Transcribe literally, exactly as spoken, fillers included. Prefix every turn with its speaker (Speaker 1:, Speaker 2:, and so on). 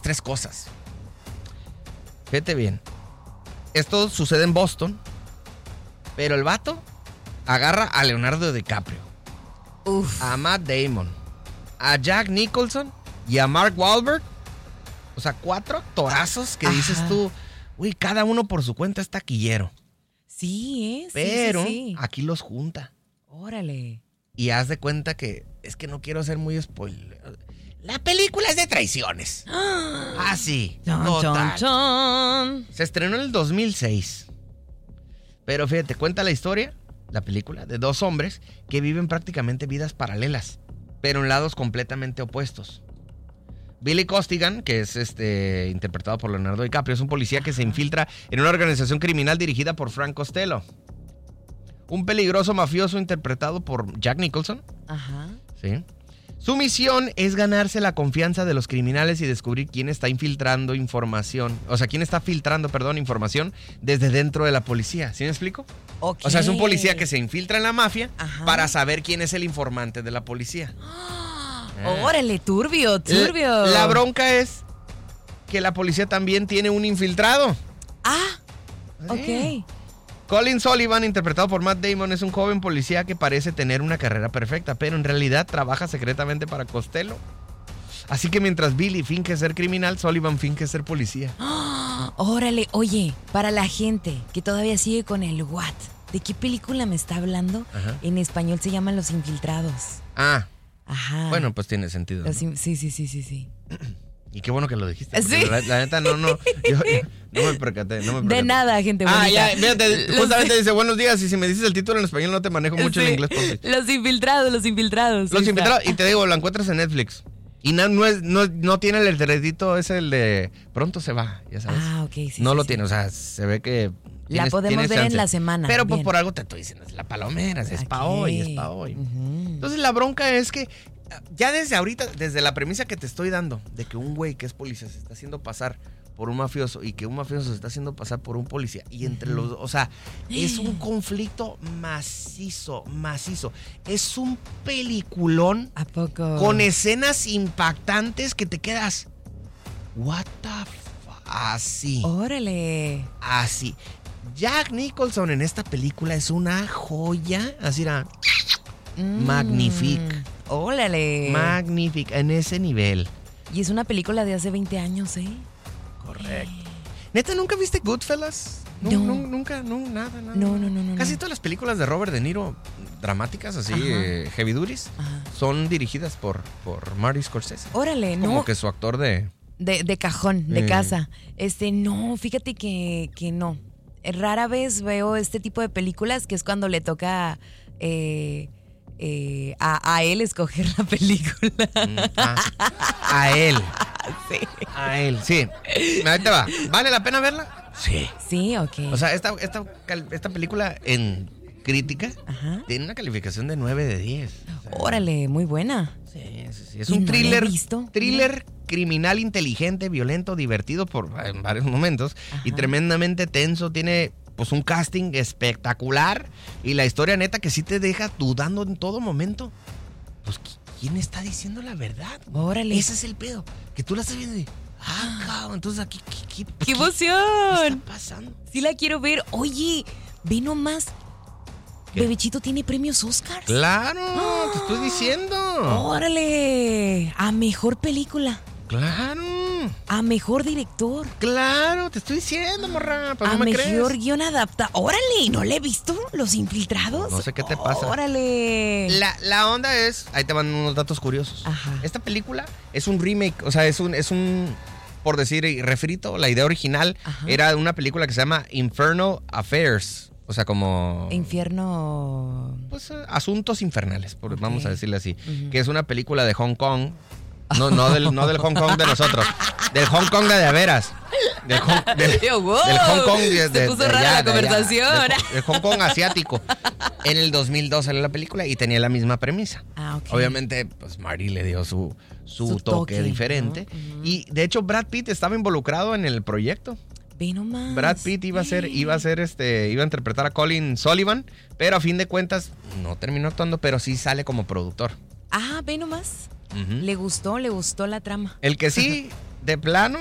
Speaker 1: tres cosas. Fíjate bien. Esto sucede en Boston, pero el vato agarra a Leonardo DiCaprio,
Speaker 2: Uf.
Speaker 1: a Matt Damon, a Jack Nicholson y a Mark Wahlberg. O sea, cuatro torazos que
Speaker 2: Ajá.
Speaker 1: dices tú, uy, cada uno por su cuenta es taquillero.
Speaker 2: Sí, ¿eh? Sí,
Speaker 1: Pero
Speaker 2: sí, sí.
Speaker 1: aquí los junta.
Speaker 2: Órale.
Speaker 1: Y haz de cuenta que, es que no quiero ser muy spoiler. La película es de traiciones. Ah, sí.
Speaker 2: Chon,
Speaker 1: Total.
Speaker 2: chon, chon.
Speaker 1: Se estrenó en el dos mil seis. Pero fíjate, cuenta la historia, la película, de dos hombres que viven prácticamente vidas paralelas, pero en lados completamente opuestos. Billy Costigan, que es este interpretado por Leonardo DiCaprio, es un policía que se infiltra en una organización criminal dirigida por Frank Costello. Un peligroso mafioso interpretado por Jack Nicholson.
Speaker 2: Ajá.
Speaker 1: ¿Sí? Su misión es ganarse la confianza de los criminales y descubrir quién está infiltrando información, o sea, quién está filtrando, perdón, información desde dentro de la policía. ¿Sí me explico?
Speaker 2: Okay.
Speaker 1: O sea, es un policía que se infiltra en la mafia
Speaker 2: Ajá.
Speaker 1: para saber quién es el informante de la policía.
Speaker 2: Órale, turbio, turbio.
Speaker 1: La, la bronca es que la policía también tiene un infiltrado.
Speaker 2: Ah,
Speaker 1: Sí.
Speaker 2: ok.
Speaker 1: Colin Sullivan, interpretado por Matt Damon, es un joven policía que parece tener una carrera perfecta, pero en realidad trabaja secretamente para Costello. Así que mientras Billy finge ser criminal, Sullivan finge ser policía.
Speaker 2: Ah, órale, oye, para la gente que todavía sigue con el what, ¿de qué película me está hablando?
Speaker 1: Ajá.
Speaker 2: En español se llaman Los Infiltrados.
Speaker 1: Ah,
Speaker 2: Ajá.
Speaker 1: bueno, pues tiene sentido, ¿no?
Speaker 2: Los in- sí, sí, sí, sí, sí.
Speaker 1: Y qué bueno que lo dijiste.
Speaker 2: Sí.
Speaker 1: porque La, la neta, no, no, yo, yo no me percaté, no me percaté.
Speaker 2: De nada, gente bonita.
Speaker 1: Ah, ya, fíjate,
Speaker 2: Los-
Speaker 1: justamente dice buenos días y si me dices el título en español no te manejo mucho
Speaker 2: Sí,
Speaker 1: el inglés. Porque...
Speaker 2: Los Infiltrados, Los Infiltrados.
Speaker 1: Los
Speaker 2: ahí está.
Speaker 1: Infiltrados, y te digo, la encuentras en Netflix. Y no, no, es, no, no tiene el letreritito ese, el de pronto se va, ya sabes.
Speaker 2: Ah, ok, sí.
Speaker 1: no
Speaker 2: sí,
Speaker 1: lo
Speaker 2: sí.
Speaker 1: tiene, o sea, se ve que...
Speaker 2: La
Speaker 1: tienes-
Speaker 2: podemos
Speaker 1: tienes
Speaker 2: ver en
Speaker 1: chance.
Speaker 2: la semana.
Speaker 1: Pero pues
Speaker 2: bien.
Speaker 1: por algo te estoy diciendo, es la palomera, es pa'
Speaker 2: Ok.
Speaker 1: hoy, es pa' hoy.
Speaker 2: Ujú.
Speaker 1: Entonces la bronca es que ya desde ahorita, desde la premisa que te estoy dando, de que un güey que es policía se está haciendo pasar por un mafioso y que un mafioso se está haciendo pasar por un policía y entre los dos, o sea, es un conflicto macizo, macizo. Es un peliculón
Speaker 2: ¿A poco?
Speaker 1: con escenas impactantes que te quedas, what the fuck, así,
Speaker 2: Órale.
Speaker 1: así. Jack Nicholson en esta película es una joya, así era,
Speaker 2: Mm.
Speaker 1: magnifique.
Speaker 2: Órale.
Speaker 1: magnífica, en ese nivel.
Speaker 2: Y es una película de hace veinte años, ¿eh?
Speaker 1: Correcto. ¿Neta nunca viste Goodfellas? No,
Speaker 2: No.
Speaker 1: no, nunca, no, nada, nada.
Speaker 2: No, no, no, no.
Speaker 1: Casi
Speaker 2: no.
Speaker 1: todas las películas de Robert De Niro, dramáticas, así,
Speaker 2: Ajá.
Speaker 1: eh, heavy duties,
Speaker 2: Ajá.
Speaker 1: son dirigidas por, por Marty Scorsese.
Speaker 2: Órale,
Speaker 1: Como
Speaker 2: no.
Speaker 1: que su actor de...
Speaker 2: De, de cajón, de
Speaker 1: Eh.
Speaker 2: casa. Este, no, fíjate que, que no. Rara vez veo este tipo de películas que es cuando le toca eh, eh, a, a él escoger la película.
Speaker 1: mm, a, a él.
Speaker 2: Sí.
Speaker 1: A él, sí. Ahí te va. ¿Vale la pena verla? Sí.
Speaker 2: Sí, ok.
Speaker 1: O sea, esta, esta, cal- esta película en crítica
Speaker 2: Ajá.
Speaker 1: tiene una calificación de nueve de diez. O sea,
Speaker 2: Órale, muy buena.
Speaker 1: Sí, sí, sí. Es
Speaker 2: ¿Y
Speaker 1: un
Speaker 2: no la he
Speaker 1: thriller,
Speaker 2: visto?
Speaker 1: thriller criminal inteligente, violento, divertido por en varios momentos y
Speaker 2: Ajá.
Speaker 1: tremendamente tenso. Tiene pues un casting espectacular y la historia neta que sí te deja dudando en todo momento. Pues ¿quién está diciendo la verdad?
Speaker 2: Órale.
Speaker 1: Ese es el pedo, que tú la estás viendo y ah, cabrón, entonces aquí ¿qué, qué,
Speaker 2: ¡Qué
Speaker 1: qué
Speaker 2: emoción!
Speaker 1: está pasando?
Speaker 2: Sí la quiero ver. Oye, ve nomás.
Speaker 1: ¿Qué?
Speaker 2: Bebechito tiene premios Oscars.
Speaker 1: Claro, te estoy diciendo.
Speaker 2: Órale. A mejor película.
Speaker 1: Claro.
Speaker 2: A mejor director.
Speaker 1: Claro, te estoy diciendo, morra, pues
Speaker 2: a
Speaker 1: no me
Speaker 2: mejor
Speaker 1: crees.
Speaker 2: guión adapta. Órale, ¿no le he visto? Los Infiltrados.
Speaker 1: No sé qué te pasa.
Speaker 2: Órale.
Speaker 1: La, la onda es, ahí te van unos datos curiosos.
Speaker 2: Ajá.
Speaker 1: Esta película es un remake, o sea, es un, es un, por decir y refrito, la idea original
Speaker 2: Ajá.
Speaker 1: era una película que se llama Infernal Affairs, o sea, como...
Speaker 2: Infierno.
Speaker 1: Pues eh, asuntos infernales, por-
Speaker 2: Ok.
Speaker 1: vamos a decirle así,
Speaker 2: Ujú.
Speaker 1: que es una película de Hong Kong, no, no, del, no del Hong Kong de nosotros, del Hong Kong de de veras. Del Hong, del,
Speaker 2: Yo, wow,
Speaker 1: del Hong Kong de,
Speaker 2: se
Speaker 1: de-
Speaker 2: puso
Speaker 1: de
Speaker 2: rara
Speaker 1: allá,
Speaker 2: la
Speaker 1: de allá,
Speaker 2: conversación.
Speaker 1: del, del Hong Kong asiático. En el dos mil dos salió la película y tenía la misma premisa.
Speaker 2: Ah, ok.
Speaker 1: Obviamente, pues Marty le dio su, su,
Speaker 2: Su
Speaker 1: toque,
Speaker 2: toque,
Speaker 1: diferente.
Speaker 2: ¿no? Ujú.
Speaker 1: Y de hecho, Brad Pitt estaba involucrado en el proyecto.
Speaker 2: Ve nomás.
Speaker 1: Brad Pitt iba a ser, iba a ser este, iba a interpretar a Colin Sullivan, pero a fin de cuentas no terminó actuando, pero sí sale como productor.
Speaker 2: Ah, ve nomás.
Speaker 1: Ujú.
Speaker 2: Le gustó, le gustó la trama.
Speaker 1: El que sí de plano